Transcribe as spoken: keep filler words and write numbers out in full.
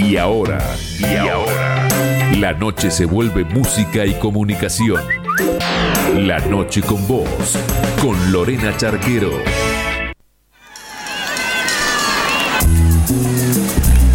Y ahora, y ahora, la noche se vuelve música y comunicación. La noche con vos, con Lorena Charquero.